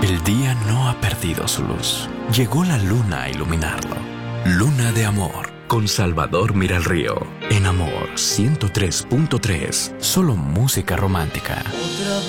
El día no ha perdido su luz. Llegó la luna a iluminarlo. Luna de amor, con Salvador Miralrío. En Amor 103.3, solo música romántica.